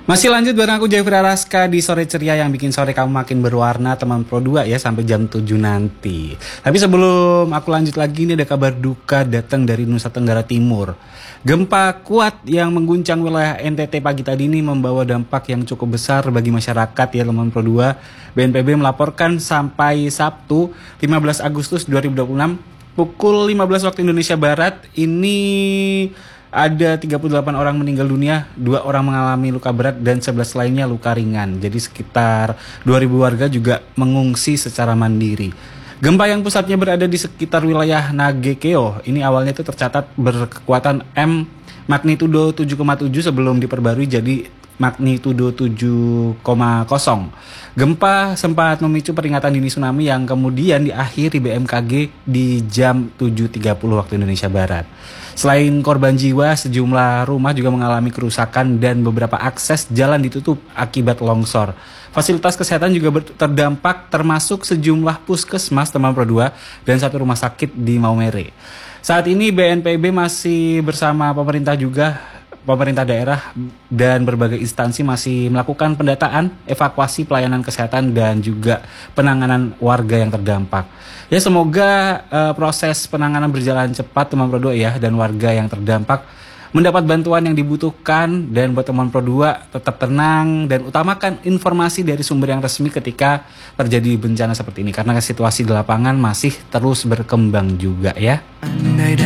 Masih lanjut bareng aku Jeffrey Araska di Sore Ceria yang bikin sore kamu makin berwarna teman Pro 2 ya sampai jam 7 nanti. Tapi sebelum aku lanjut lagi ini ada kabar duka datang dari Nusa Tenggara Timur. Gempa kuat yang mengguncang wilayah NTT pagi tadi ini membawa dampak yang cukup besar bagi masyarakat ya teman Pro 2. BNPB melaporkan sampai Sabtu 15 Agustus 2026 pukul 15 waktu Indonesia Barat ini ada 38 orang meninggal dunia, 2 orang mengalami luka berat dan 11 lainnya luka ringan. Jadi sekitar 2.000 warga juga mengungsi secara mandiri. Gempa yang pusatnya berada di sekitar wilayah Nagekeo, ini awalnya itu tercatat berkekuatan M magnitudo 7,7 sebelum diperbarui jadi magnitudo 7,0. Gempa sempat memicu peringatan dini tsunami yang kemudian diakhiri BMKG di jam 7.30 waktu Indonesia Barat. Selain korban jiwa, sejumlah rumah juga mengalami kerusakan dan beberapa akses jalan ditutup akibat longsor. Fasilitas kesehatan juga terdampak termasuk sejumlah puskesmas teman Pro 2 dan satu rumah sakit di Maumere. Saat ini BNPB masih bersama pemerintah daerah dan berbagai instansi masih melakukan pendataan, evakuasi pelayanan kesehatan dan juga penanganan warga yang terdampak. Ya semoga proses penanganan berjalan cepat teman Pro 2 ya dan warga yang terdampak mendapat bantuan yang dibutuhkan dan buat teman Pro 2 tetap tenang dan utamakan informasi dari sumber yang resmi ketika terjadi bencana seperti ini karena situasi di lapangan masih terus berkembang juga ya.